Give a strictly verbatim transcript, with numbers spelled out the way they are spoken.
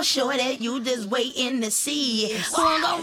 sure that you just waiting to see who I'm gonna